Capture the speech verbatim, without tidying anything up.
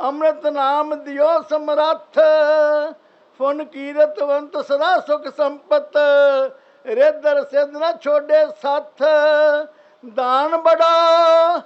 ਅੰਮ੍ਰਿਤ ਨਾਮ ਦਿਓ ਸਮਰੱਥ। ਫੁਨ ਕੀਰਤਵੰਤ ਸਦਾ ਸੁਖ ਸੰਪਤ। ਰਿੱਧ ਸਿੱਧ ਨਾ ਛੋਡੇ ਸੱਥ। ਦਾਨ ਬੜਾ